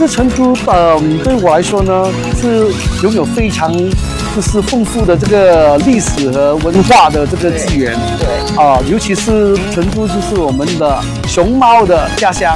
实成都，对我来说呢，是拥有非常就是丰富的这个历史和文化的这个资源。 对尤其是成都就是我们的熊猫的家乡。